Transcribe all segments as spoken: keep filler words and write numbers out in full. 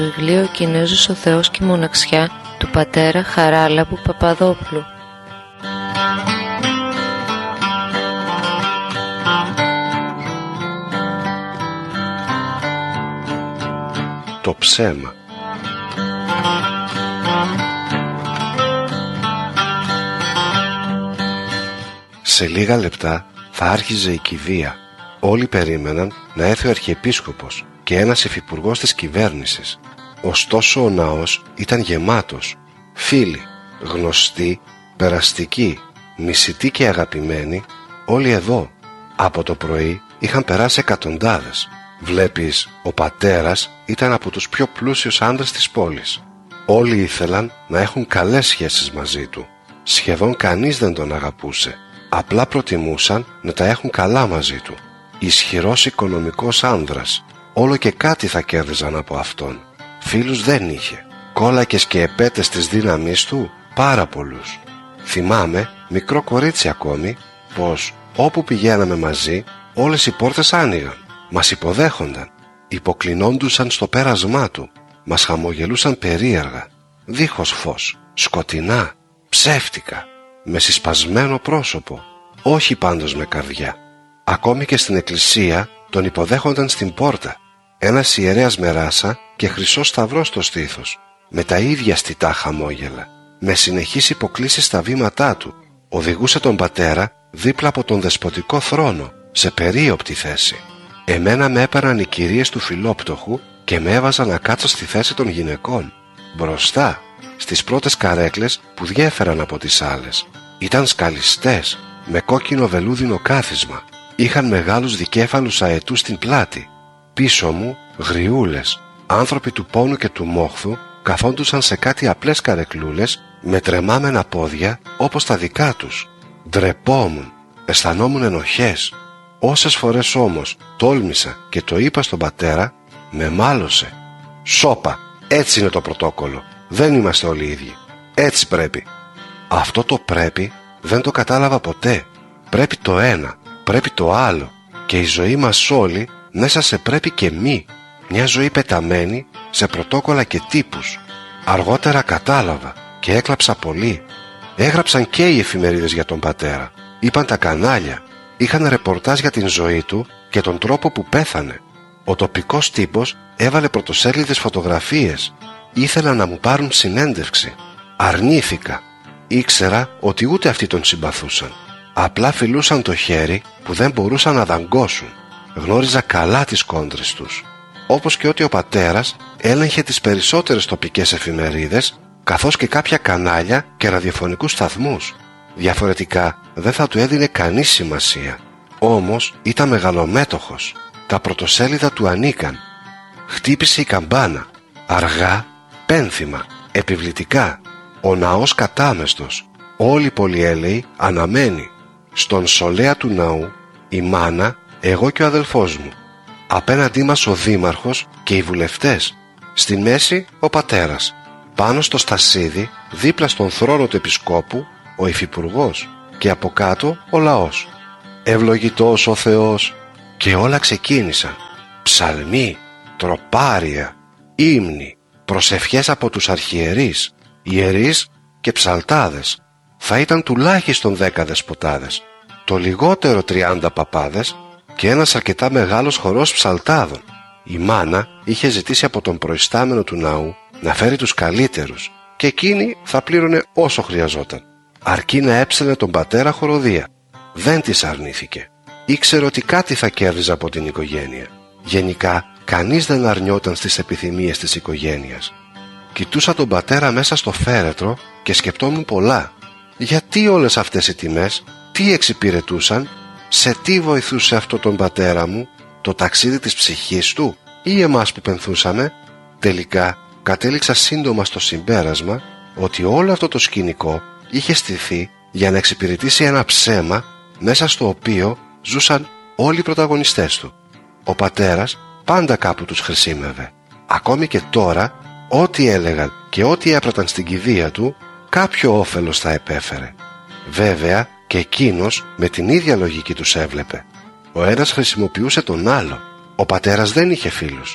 βιβλίο «Ο Κινέζος ο Θεός και η Μοναξιά» του πατέρα Χαράλαμπου Παπαδόπουλου. Το ψέμα. Σε λίγα λεπτά θα άρχιζε η κηδεία. Όλοι περίμεναν να έρθει ο Αρχιεπίσκοπος και ένας υφυπουργός της κυβέρνησης. Ωστόσο ο ναός ήταν γεμάτος. Φίλοι, γνωστοί, περαστικοί, μισητοί και αγαπημένοι, όλοι εδώ. Από το πρωί είχαν περάσει εκατοντάδες. Βλέπεις, ο πατέρας ήταν από τους πιο πλούσιους άντρες της πόλης. Όλοι ήθελαν να έχουν καλές σχέσεις μαζί του. Σχεδόν κανείς δεν τον αγαπούσε. Απλά προτιμούσαν να τα έχουν καλά μαζί του. Ισχυρός οικονομικός άνδρας. Όλο και κάτι θα κέρδιζαν από αυτόν. Φίλους δεν είχε. Κόλακες και επέτες της δύναμής του πάρα πολλούς. Θυμάμαι, μικρό κορίτσι ακόμη, πως όπου πηγαίναμε μαζί όλες οι πόρτες άνοιγαν. Μας υποδέχονταν. Υποκλεινόντουσαν στο πέρασμά του. Μας χαμογελούσαν περίεργα. Δίχως φως. Σκοτεινά. Ψεύτικα. Με συσπασμένο πρόσωπο. Όχι πάντως με καρδιά. Ακόμη και στην εκκλησία τον υποδέχονταν στην πόρτα. Ένας ιερέας με ράσα και χρυσό σταυρό στο στήθος. Με τα ίδια στιτά χαμόγελα. Με συνεχείς υποκλήσεις στα βήματά του. Οδηγούσε τον πατέρα δίπλα από τον δεσποτικό θρόνο, σε περίοπτη θέση. Εμένα με έπαιρναν οι κυρίες του φιλόπτωχου και με έβαζαν να κάτσω στη θέση των γυναικών. Μπροστά, στις πρώτες καρέκλες που διέφεραν από τις άλλες. Ήταν σκαλιστές, με κόκκινο βελούδινο κάθισμα. Είχαν μεγάλους δικέφαλους αετούς στην πλάτη. Πίσω μου, γριούλες, άνθρωποι του πόνου και του μόχθου, καθόντουσαν σε κάτι απλές καρεκλούλες με τρεμάμενα πόδια όπως τα δικά τους. Ντρεπόμουν, αισθανόμουν ενοχές. Όσες φορές όμως τόλμησα και το είπα στον πατέρα, με μάλωσε. Σώπα, έτσι είναι το πρωτόκολλο. Δεν είμαστε όλοι ίδιοι. Έτσι πρέπει. Αυτό το πρέπει δεν το κατάλαβα ποτέ. Πρέπει το ένα, πρέπει το άλλο. Και η ζωή μας όλοι μέσα σε πρέπει και μη. Μια ζωή πεταμένη σε πρωτόκολλα και τύπους. Αργότερα κατάλαβα και έκλαψα πολύ. Έγραψαν και οι εφημερίδες για τον πατέρα. Είπαν τα κανάλια. Είχαν ρεπορτάζ για την ζωή του και τον τρόπο που πέθανε. Ο τοπικός τύπος έβαλε πρωτοσέλιδες φωτογραφίες. Ήθελαν να μου πάρουν συνέντευξη. Αρνήθηκα. Ήξερα ότι ούτε αυτοί τον συμπαθούσαν. Απλά φιλούσαν το χέρι που δεν μπορούσαν να δαγκώσουν. Γνώριζα καλά τις κόντρες τους. Όπως και ότι ο πατέρας έλεγχε τις περισσότερες τοπικές εφημερίδες, καθώς και κάποια κανάλια και ραδιοφωνικούς σταθμούς. Διαφορετικά δεν θα του έδινε κανείς σημασία. Όμως ήταν μεγαλομέτωχος. Τα πρωτοσέλιδα του ανήκαν. Χτύπησε η καμπάνα. Αργά, πένθυμα, επιβλητικά. Ο ναός κατάμεστος. Όλη η πολυέλαιη αναμένει. Στον σολέα του ναού η μάνα, εγώ και ο αδελφός μου. Απέναντί μας ο δήμαρχος και οι βουλευτές. Στη μέση ο πατέρας. Πάνω στο στασίδι, δίπλα στον θρόνο του επισκόπου, ο υφυπουργός. Και από κάτω ο λαός. Ευλογητός ο Θεός. Και όλα ξεκίνησαν. Ψαλμοί, τροπάρια, ύμνοι, προσευχές από τους αρχιερείς, ιερείς και ψαλτάδες. Θα ήταν τουλάχιστον δέκα δεσποτάδες, το λιγότερο τριάντα παπάδες και ένας αρκετά μεγάλος χορός ψαλτάδων. Η μάνα είχε ζητήσει από τον προϊστάμενο του ναού να φέρει τους καλύτερους και εκείνη θα πλήρωνε όσο χρειαζόταν, αρκεί να έψελνε τον πατέρα χοροδία. Δεν της αρνήθηκε. Ήξερε ότι κάτι θα κέρδιζε από την οικογένεια. Γενικά, κανείς δεν αρνιόταν στις επιθυμίες της οικογένειας. Κοιτούσα τον πατέρα μέσα στο φέρετρο και σκεπτόμουν πολλά. Γιατί όλες αυτές οι τιμές, τι εξυπηρετούσαν, σε τι βοηθούσε αυτό τον πατέρα μου, το ταξίδι της ψυχής του ή εμάς που πενθούσαμε? Τελικά κατέληξα σύντομα στο συμπέρασμα ότι όλο αυτό το σκηνικό είχε στηθεί για να εξυπηρετήσει ένα ψέμα μέσα στο οποίο ζούσαν όλοι οι πρωταγωνιστές του. Ο πατέρας πάντα κάπου τους χρησίμευε. Ακόμη και τώρα, ό,τι έλεγαν και ό,τι έπραταν στην κηδεία του, κάποιο όφελος θα επέφερε. Βέβαια και εκείνος με την ίδια λογική τους έβλεπε. Ο ένας χρησιμοποιούσε τον άλλο. Ο πατέρας δεν είχε φίλους.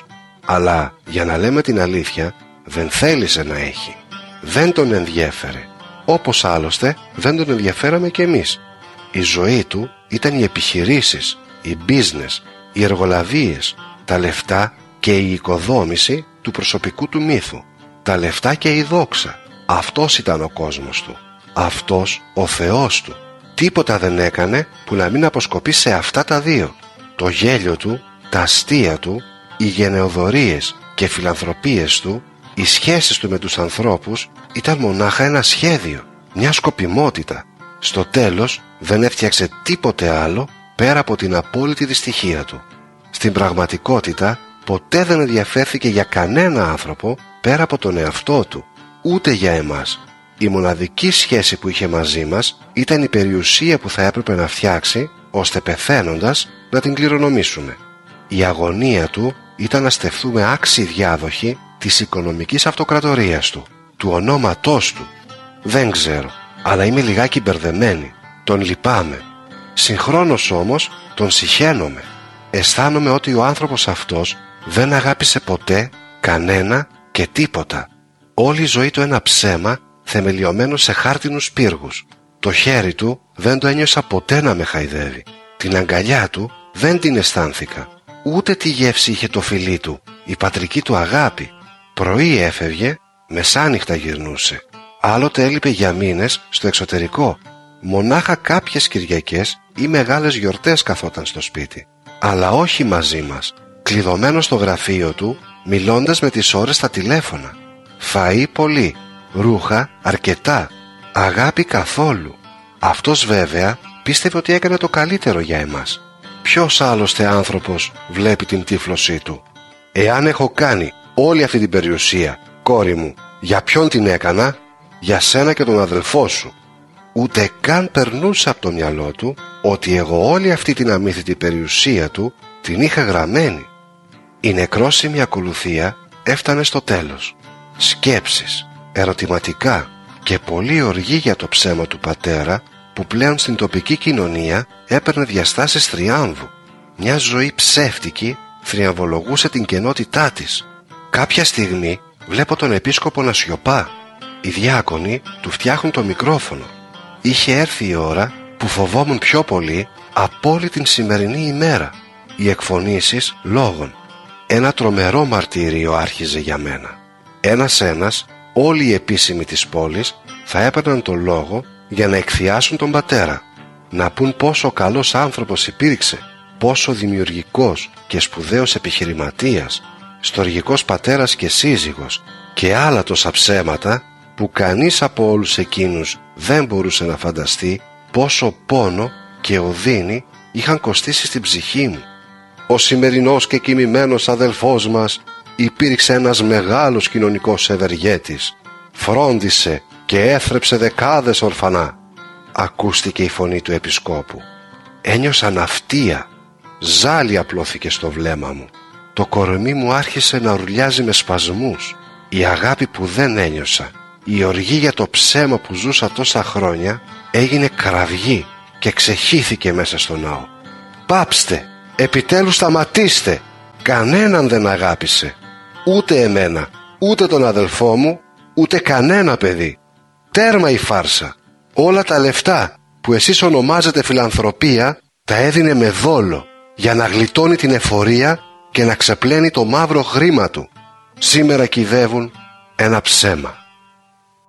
Αλλά για να λέμε την αλήθεια, δεν θέλησε να έχει. Δεν τον ενδιέφερε. Όπως άλλωστε δεν τον ενδιαφέραμε κι εμείς. Η ζωή του ήταν οι επιχειρήσεις, οι business, οι εργολαβίες, τα λεφτά και η οικοδόμηση του προσωπικού του μύθου. Τα λεφτά και η δόξα. Αυτός ήταν ο κόσμος του. Αυτός ο Θεός του. Τίποτα δεν έκανε που να μην αποσκοπεί σε αυτά τα δύο. Το γέλιο του, τα αστεία του, οι γενεοδορίες και φιλανθρωπίες του, οι σχέσεις του με τους ανθρώπους ήταν μονάχα ένα σχέδιο, μια σκοπιμότητα. Στο τέλος δεν έφτιαξε τίποτε άλλο πέρα από την απόλυτη δυστυχία του. Στην πραγματικότητα ποτέ δεν ενδιαφέρθηκε για κανένα άνθρωπο πέρα από τον εαυτό του, ούτε για εμάς. Η μοναδική σχέση που είχε μαζί μας ήταν η περιουσία που θα έπρεπε να φτιάξει, ώστε πεθαίνοντας να την κληρονομήσουμε. Η αγωνία του ήταν να στεφθούμε άξιοι διάδοχοι της οικονομικής αυτοκρατορίας του, του ονόματός του. Δεν ξέρω, αλλά είμαι λιγάκι μπερδεμένη. Τον λυπάμαι. Συγχρόνως όμως τον συχαίνομαι. Αισθάνομαι ότι ο άνθρωπος αυτός δεν αγάπησε ποτέ κανένα και τίποτα. Όλη η ζωή του ένα ψέμα θεμελιωμένο σε χάρτινους πύργους. Το χέρι του δεν το ένιωσα ποτέ να με χαϊδεύει. Την αγκαλιά του δεν την αισθάνθηκα. Ούτε τη γεύση είχε το φιλί του, η πατρική του αγάπη. Πρωί έφευγε, μεσάνυχτα γυρνούσε. Άλλοτε έλειπε για μήνες στο εξωτερικό. Μονάχα κάποιες Κυριακές ή μεγάλες γιορτές καθόταν στο σπίτι. Αλλά όχι μαζί μας, κλειδωμένο στο γραφείο του, μιλώντας με τις ώρες στα τηλέφωνα. Φαΐ πολύ, ρούχα αρκετά, αγάπη καθόλου. Αυτός βέβαια πίστευε ότι έκανε το καλύτερο για εμάς. Ποιος άλλωστε άνθρωπος βλέπει την τύφλωσή του? Εάν έχω κάνει όλη αυτή την περιουσία, κόρη μου, για ποιον την έκανα? Για σένα και τον αδελφό σου. Ούτε καν περνούσε από το μυαλό του ότι εγώ όλη αυτή την αμύθιτη περιουσία του την είχα γραμμένη. Η νεκρόσιμη ακολουθία έφτανε στο τέλος. Σκέψεις, ερωτηματικά και πολύ οργή για το ψέμα του πατέρα, που πλέον στην τοπική κοινωνία έπαιρνε διαστάσεις θριάμβου. Μια ζωή ψεύτικη θριαμβολογούσε την κενότητά της. Κάποια στιγμή βλέπω τον επίσκοπο να σιωπά. Οι διάκονοι του φτιάχνουν το μικρόφωνο. Είχε έρθει η ώρα που φοβόμουν πιο πολύ από όλη την σημερινή ημέρα. Οι εκφωνήσεις λόγων. Ένα τρομερό μαρτύριο άρχιζε για μένα. Ένας-ένας, όλοι οι επίσημοι της πόλης θα έπαιρναν τον λόγο για να εκθιάσουν τον πατέρα, να πούν πόσο καλός άνθρωπος υπήρξε, πόσο δημιουργικός και σπουδαίος επιχειρηματίας, στοργικός πατέρας και σύζυγος και άλλα τόσα ψέματα που κανείς από όλους εκείνους δεν μπορούσε να φανταστεί πόσο πόνο και οδύνη είχαν κοστίσει στην ψυχή μου. Ο σημερινός και κοιμημένος αδελφός μας υπήρξε ένας μεγάλος κοινωνικός ευεργέτης. Φρόντισε και έθρεψε δεκάδες ορφανά. Ακούστηκε η φωνή του επισκόπου. Ένιωσα ναυτία. Ζάλι απλώθηκε στο βλέμμα μου. Το κορμί μου άρχισε να ουρλιάζει με σπασμούς. Η αγάπη που δεν ένιωσα, η οργή για το ψέμα που ζούσα τόσα χρόνια, έγινε κραυγή και ξεχύθηκε μέσα στο ναό. Πάψτε! Επιτέλους σταματήστε! Κανέναν δεν αγάπησε. Ούτε εμένα, ούτε τον αδελφό μου, ούτε κανένα παιδί. Τέρμα η φάρσα. Όλα τα λεφτά που εσείς ονομάζετε φιλανθρωπία τα έδινε με δόλο για να γλιτώνει την εφορία και να ξεπλένει το μαύρο χρήμα του. Σήμερα κυδεύουν ένα ψέμα.